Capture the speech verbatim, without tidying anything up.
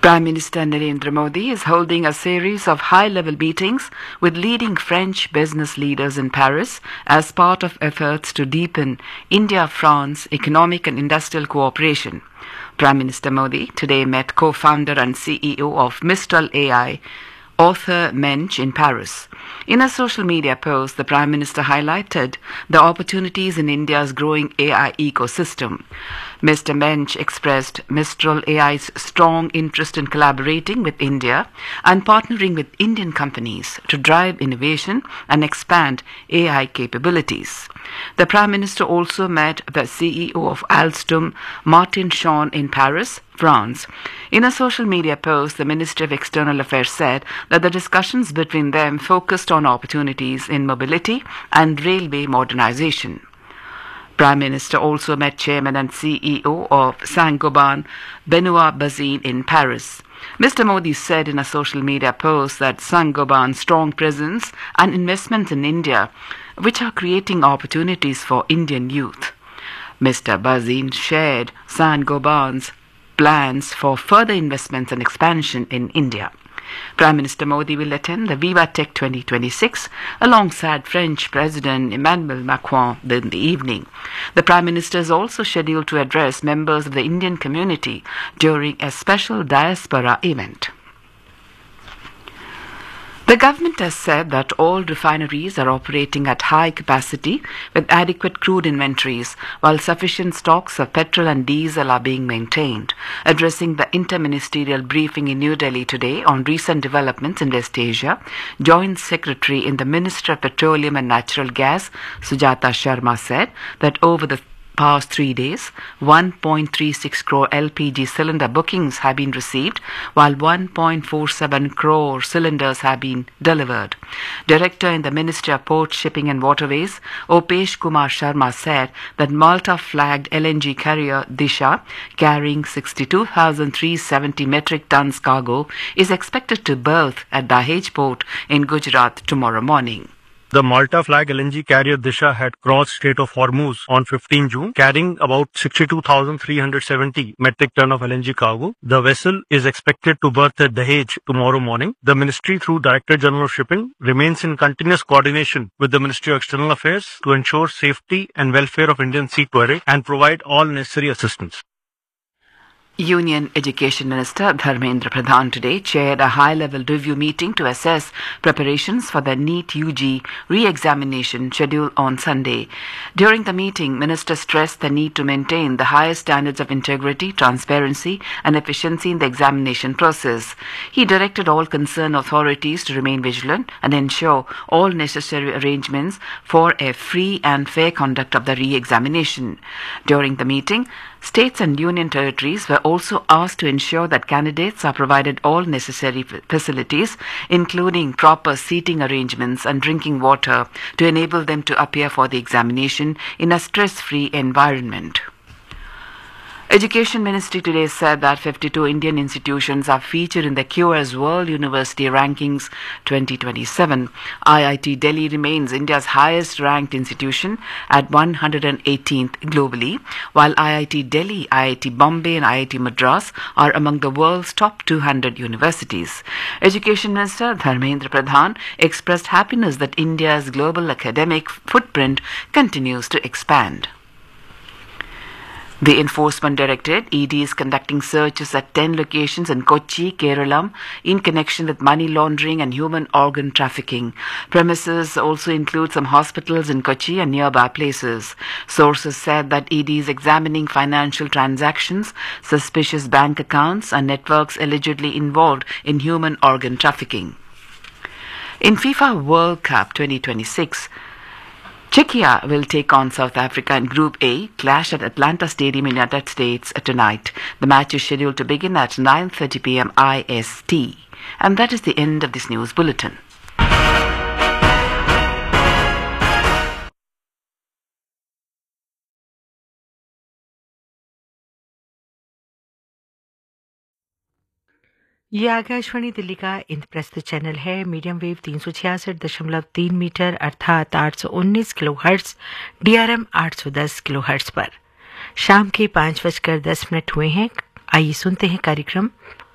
Prime Minister Narendra Modi is holding a series of high-level meetings with leading French business leaders in Paris as part of efforts to deepen India-France economic and industrial cooperation. Prime Minister Modi today met co-founder and C E O of Mistral A I, Arthur Mensch, in Paris. In a social media post, the Prime Minister highlighted the opportunities in India's growing A I ecosystem. Mister Mensch expressed Mistral A I's strong interest in collaborating with India and partnering with Indian companies to drive innovation and expand A I capabilities. The Prime Minister also met the C E O of Alstom, Martin Shawn, in Paris, France. In a social media post, the Ministry of External Affairs said that the discussions between them focused on opportunities in mobility and railway modernization. Prime Minister also met Chairman and C E O of Saint-Gobain, Benoit Bazin, in Paris. Mister Modi said in a social media post that Saint-Gobain's strong presence and investments in India, which are creating opportunities for Indian youth. Mister Bazin shared Saint-Gobain's plans for further investments and expansion in India. Prime Minister Modi will attend the Viva Tech twenty twenty-six alongside French President Emmanuel Macron in the evening. The Prime Minister is also scheduled to address members of the Indian community during a special diaspora event. The government has said that all refineries are operating at high capacity with adequate crude inventories, while sufficient stocks of petrol and diesel are being maintained. Addressing the interministerial briefing in New Delhi today on recent developments in West Asia, Joint Secretary in the Ministry of Petroleum and Natural Gas, Sujata Sharma, said that over the past three days, one point three six crore L P G cylinder bookings have been received, while one point four seven crore cylinders have been delivered. Director in the Ministry of Port, Shipping and Waterways, Opesh Kumar Sharma, said that Malta-flagged L N G carrier Disha, carrying sixty-two thousand three hundred seventy metric tons cargo, is expected to berth at Dahej port in Gujarat tomorrow morning. The Malta flag L N G carrier Disha had crossed Strait of Hormuz on fifteenth June, carrying about sixty-two thousand three hundred seventy metric ton of L N G cargo. The vessel is expected to berth at Dahej tomorrow morning. The ministry, through Director General of Shipping, remains in continuous coordination with the Ministry of External Affairs to ensure safety and welfare of Indian seafaring and provide all necessary assistance. Union Education Minister Dharmendra Pradhan today chaired a high-level review meeting to assess preparations for the NEET U G re-examination scheduled on Sunday. During the meeting, Minister stressed the need to maintain the highest standards of integrity, transparency and efficiency in the examination process. He directed all concerned authorities to remain vigilant and ensure all necessary arrangements for a free and fair conduct of the re-examination. During the meeting, states and union territories were also asked to ensure that candidates are provided all necessary facilities, including proper seating arrangements and drinking water, to enable them to appear for the examination in a stress-free environment. Education Ministry today said that fifty-two Indian institutions are featured in the Q S World University Rankings twenty twenty-seven. I I T Delhi remains India's highest ranked institution at one hundred eighteenth globally, while I I T Delhi, I I T Bombay and I I T Madras are among the world's top two hundred universities. Education Minister Dharmendra Pradhan expressed happiness that India's global academic footprint continues to expand. The Enforcement Directorate, E D, is conducting searches at ten locations in Kochi, Kerala, in connection with money laundering and human organ trafficking. Premises also include some hospitals in Kochi and nearby places. Sources said that E D is examining financial transactions, suspicious bank accounts, and networks allegedly involved in human organ trafficking. In FIFA World Cup twenty twenty-six, Czechia will take on South Africa in Group A, clash at Atlanta Stadium in the United States tonight. The match is scheduled to begin at nine thirty p m I S T. And that is the end of this news bulletin. ये आकाशवाणी दिल्ली का Indraprastha channel है। Medium wave तीन सौ छियासठ दशमलव तीन metre अर्थात आठ सौ उन्नीस किलो हर्ट्स, डीआरएम आठ सौ दस किलो हर्ट्स पर। शाम के पाँच बजकर दस मिनट हुए हैं। आइए सुनते हैं कार्यक्रम